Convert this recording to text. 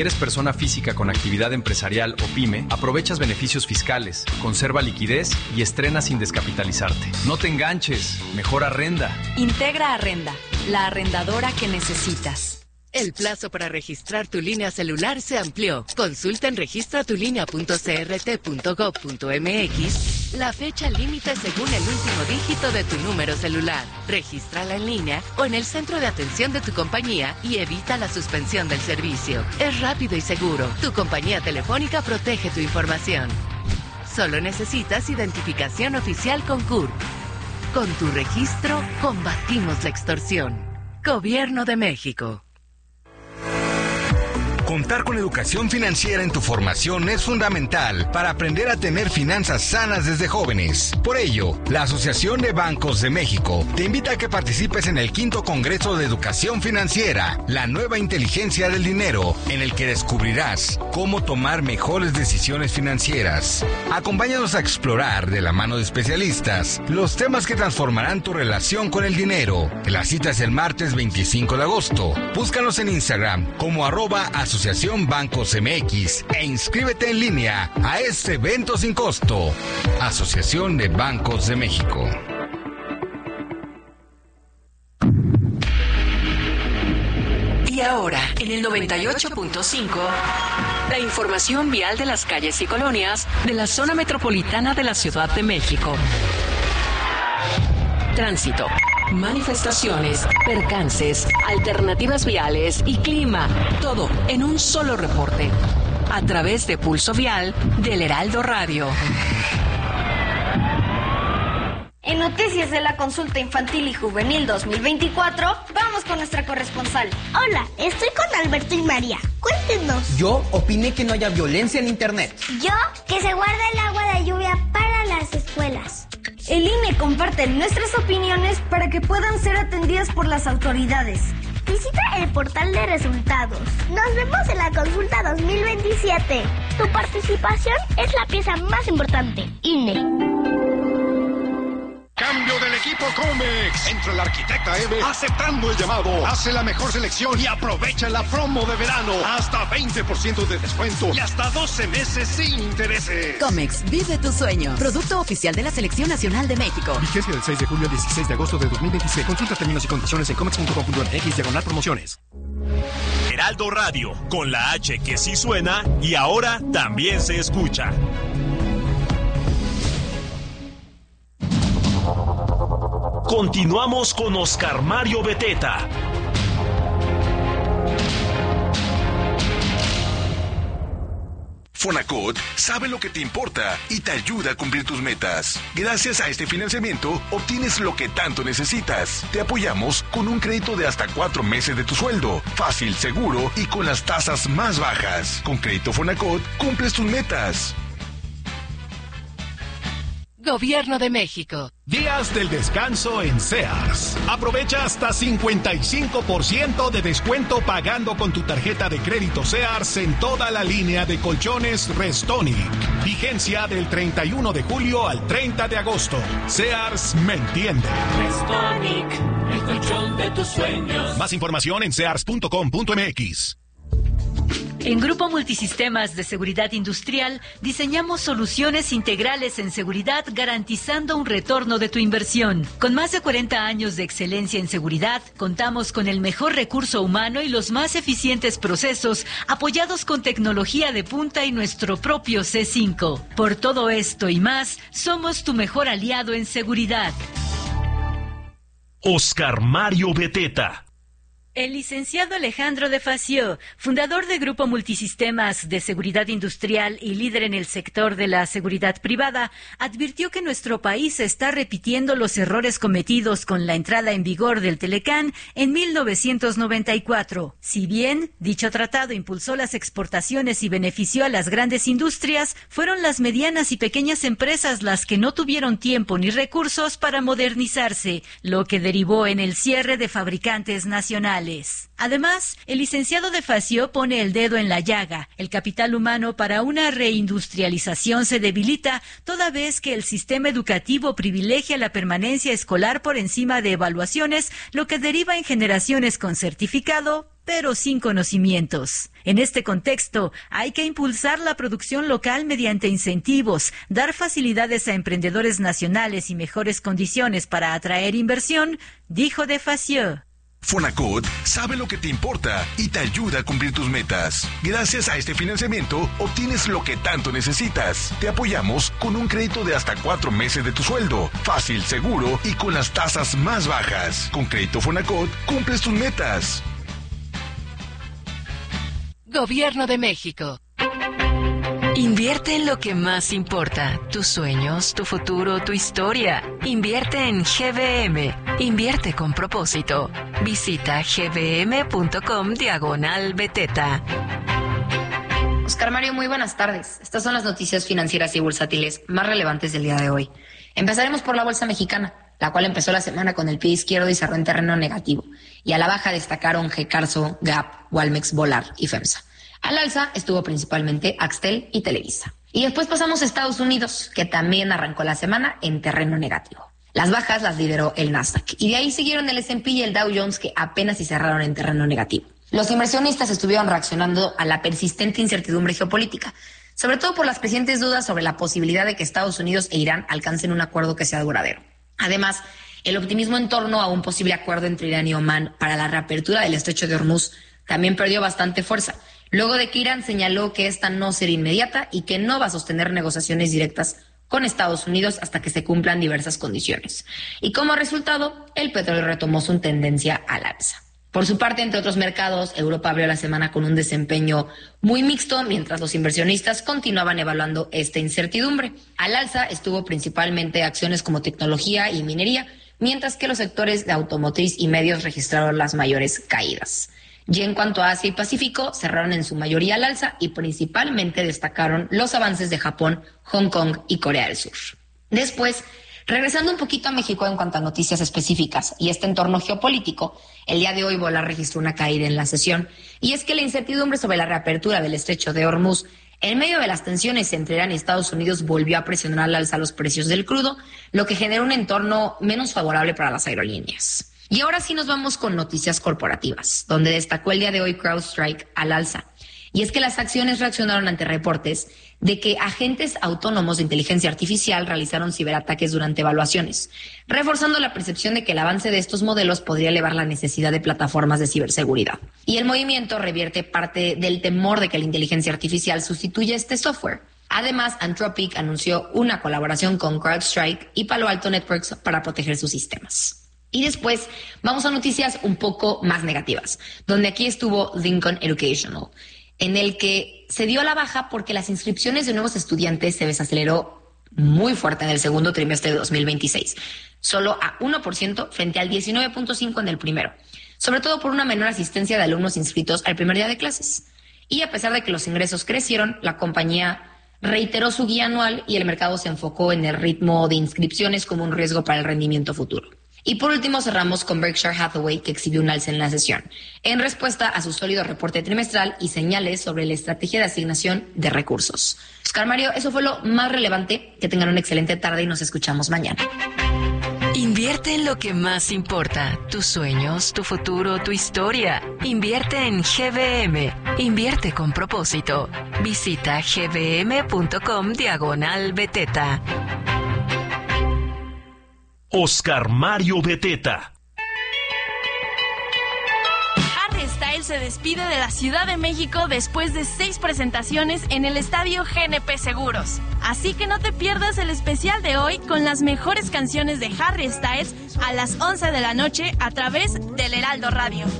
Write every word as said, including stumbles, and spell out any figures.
¿Eres persona física con actividad empresarial o pyme? Aprovechas beneficios fiscales, conserva liquidez y estrena sin descapitalizarte. No te enganches, mejor arrenda. Integra Arrenda, la arrendadora que necesitas. El plazo para registrar tu línea celular se amplió. Consulta en registra tu línea punto c r t punto gov punto m x la fecha límite según el último dígito de tu número celular. Regístrala en línea o en el centro de atención de tu compañía y evita la suspensión del servicio. Es rápido y seguro. Tu compañía telefónica protege tu información. Solo necesitas identificación oficial con C U R. Con tu registro, combatimos la extorsión. Gobierno de México. Contar con educación financiera en tu formación es fundamental para aprender a tener finanzas sanas desde jóvenes. Por ello, la Asociación de Bancos de México te invita a que participes en el quinto Congreso de Educación Financiera, la nueva inteligencia del dinero, en el que descubrirás cómo tomar mejores decisiones financieras. Acompáñanos a explorar, de la mano de especialistas, los temas que transformarán tu relación con el dinero. La cita es el martes veinticinco de agosto. Búscanos en Instagram como arroba asociación Bancos M X e inscríbete en línea a este evento sin costo. Asociación de Bancos de México. Y ahora, en el noventa y ocho punto cinco, la información vial de las calles y colonias de la zona metropolitana de la Ciudad de México. Tránsito, manifestaciones, percances, alternativas viales y clima. Todo en un solo reporte. A través de Pulso Vial del Heraldo Radio. En noticias de la consulta infantil y juvenil dos mil veinticuatro, vamos con nuestra corresponsal. Hola, estoy con Alberto y María. Cuéntenos. Yo opiné que no haya violencia en Internet. Yo, que se guarde el agua de lluvia para las escuelas. El I N E comparte nuestras opiniones para que puedan ser atendidas por las autoridades. Visita el portal de resultados. Nos vemos en la consulta dos mil veintisiete. Tu participación es la pieza más importante. I N E. Cambio del equipo Comex. Entra la arquitecta Eve aceptando el llamado. Hace la mejor selección y aprovecha la promo de verano. Hasta veinte por ciento de descuento y hasta doce meses sin intereses. Comex, vive tu sueño. Producto oficial de la Selección Nacional de México. Vigencia del seis de julio al dieciséis de agosto de dos mil veintiséis. Consulta términos y condiciones en comex punto com punto m x diagonal promociones. Heraldo Radio, con la H que sí suena y ahora también se escucha. Continuamos con Oscar Mario Beteta. Fonacot sabe lo que te importa y te ayuda a cumplir tus metas. Gracias a este financiamiento, obtienes lo que tanto necesitas. Te apoyamos con un crédito de hasta cuatro meses de tu sueldo. Fácil, seguro y con las tasas más bajas. Con Crédito Fonacot, cumples tus metas. Gobierno de México. Días del descanso en Sears. Aprovecha hasta cincuenta y cinco por ciento de descuento pagando con tu tarjeta de crédito Sears en toda la línea de colchones Restonic. Vigencia del treinta y uno de julio al treinta de agosto. Sears me entiende. Restonic, el colchón de tus sueños. Más información en sears punto com punto m x. En Grupo Multisistemas de Seguridad Industrial diseñamos soluciones integrales en seguridad garantizando un retorno de tu inversión. Con más de cuarenta años de excelencia en seguridad, contamos con el mejor recurso humano y los más eficientes procesos apoyados con tecnología de punta y nuestro propio C cinco. Por todo esto y más, somos tu mejor aliado en seguridad. Oscar Mario Beteta. El licenciado Alejandro de Facio, fundador de Grupo Multisistemas de Seguridad Industrial y líder en el sector de la seguridad privada, advirtió que nuestro país está repitiendo los errores cometidos con la entrada en vigor del Telecán en mil novecientos noventa y cuatro. Si bien dicho tratado impulsó las exportaciones y benefició a las grandes industrias, fueron las medianas y pequeñas empresas las que no tuvieron tiempo ni recursos para modernizarse, lo que derivó en el cierre de fabricantes nacionales. Además, el licenciado de Facio pone el dedo en la llaga. El capital humano para una reindustrialización se debilita toda vez que el sistema educativo privilegia la permanencia escolar por encima de evaluaciones, lo que deriva en generaciones con certificado, pero sin conocimientos. En este contexto, hay que impulsar la producción local mediante incentivos, dar facilidades a emprendedores nacionales y mejores condiciones para atraer inversión, dijo Defacio. Fonacot sabe lo que te importa y te ayuda a cumplir tus metas. Gracias a este financiamiento, obtienes lo que tanto necesitas. Te apoyamos con un crédito de hasta cuatro meses de tu sueldo. Fácil, seguro y con las tasas más bajas. Con Crédito Fonacot, cumples tus metas. Gobierno de México. Invierte en lo que más importa, tus sueños, tu futuro, tu historia. Invierte en G B M. Invierte con propósito. Visita gbm.com diagonal beteta. Oscar Mario, muy buenas tardes. Estas son las noticias financieras y bursátiles más relevantes del día de hoy. Empezaremos por la bolsa mexicana, la cual empezó la semana con el pie izquierdo y cerró en terreno negativo. Y a la baja destacaron G-Carso, Gap, Walmex, Volar y FEMSA. Al alza estuvo principalmente Axtel y Televisa. Y después pasamos a Estados Unidos, que también arrancó la semana en terreno negativo. Las bajas las lideró el Nasdaq. Y de ahí siguieron el ese and pe y el Dow Jones, que apenas si cerraron en terreno negativo. Los inversionistas estuvieron reaccionando a la persistente incertidumbre geopolítica, sobre todo por las crecientes dudas sobre la posibilidad de que Estados Unidos e Irán alcancen un acuerdo que sea duradero. Además, el optimismo en torno a un posible acuerdo entre Irán y Omán para la reapertura del estrecho de Hormuz también perdió bastante fuerza, luego de que Irán señaló que esta no será inmediata y que no va a sostener negociaciones directas con Estados Unidos hasta que se cumplan diversas condiciones. Y como resultado, el petróleo retomó su tendencia al alza. Por su parte, entre otros mercados, Europa abrió la semana con un desempeño muy mixto, mientras los inversionistas continuaban evaluando esta incertidumbre. Al alza estuvo principalmente acciones como tecnología y minería, mientras que los sectores de automotriz y medios registraron las mayores caídas. Y en cuanto a Asia y Pacífico, cerraron en su mayoría al alza y principalmente destacaron los avances de Japón, Hong Kong y Corea del Sur. Después, regresando un poquito a México en cuanto a noticias específicas y este entorno geopolítico, el día de hoy Volar registró una caída en la sesión, y es que la incertidumbre sobre la reapertura del estrecho de Hormuz en medio de las tensiones entre Irán y Estados Unidos volvió a presionar al alza los precios del crudo, lo que generó un entorno menos favorable para las aerolíneas. Y ahora sí nos vamos con noticias corporativas, donde destacó el día de hoy CrowdStrike al alza. Y es que las acciones reaccionaron ante reportes de que agentes autónomos de inteligencia artificial realizaron ciberataques durante evaluaciones, reforzando la percepción de que el avance de estos modelos podría elevar la necesidad de plataformas de ciberseguridad. Y el movimiento revierte parte del temor de que la inteligencia artificial sustituya este software. Además, Anthropic anunció una colaboración con CrowdStrike y Palo Alto Networks para proteger sus sistemas. Y después vamos a noticias un poco más negativas, donde aquí estuvo Lincoln Educational, en el que se dio la baja porque las inscripciones de nuevos estudiantes se desaceleró muy fuerte en el segundo trimestre de dos mil veintiséis, solo a uno por ciento frente al diecinueve punto cinco por ciento en el primero, sobre todo por una menor asistencia de alumnos inscritos al primer día de clases. Y a pesar de que los ingresos crecieron, la compañía reiteró su guía anual y el mercado se enfocó en el ritmo de inscripciones como un riesgo para el rendimiento futuro. Y por último cerramos con Berkshire Hathaway, que exhibió un alza en la sesión, en respuesta a su sólido reporte trimestral y señales sobre la estrategia de asignación de recursos. Oscar Mario, eso fue lo más relevante. Que tengan una excelente tarde y nos escuchamos mañana. Invierte en lo que más importa, tus sueños, tu futuro, tu historia. Invierte en G B M. Invierte con propósito. Visita gbm.com diagonal beteta. Oscar Mario Beteta. Harry Styles se despide de la Ciudad de México después de seis presentaciones en el estadio G N P Seguros. Así que no te pierdas el especial de hoy con las mejores canciones de Harry Styles a las once de la noche a través del Heraldo Radio.